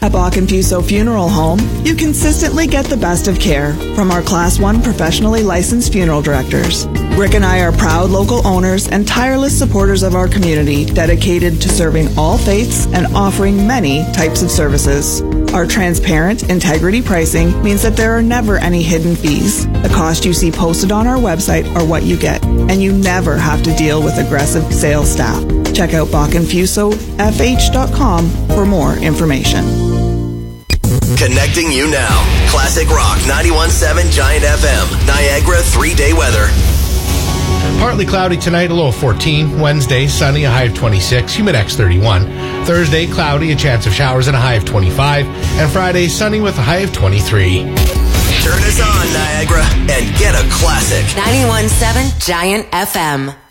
At Bach & Fuso Funeral Home, you consistently get the best of care from our Class 1 professionally licensed funeral directors. Rick and I are proud local owners and tireless supporters of our community, dedicated to serving all faiths and offering many types of services. Our transparent integrity pricing means that there are never any hidden fees. The cost you see posted on our website are what you get, and you never have to deal with aggressive sales staff. Check out BachandFusoFH.com for more information. Connecting you now. Classic Rock 91.7 Giant FM. Niagara 3-day weather. Partly cloudy tonight, a low of 14. Wednesday, sunny, a high of 26. Humidex 31. Thursday, cloudy, a chance of showers and a high of 25. And Friday, sunny with a high of 23. Turn us on, Niagara, and get a classic. 91.7 Giant FM.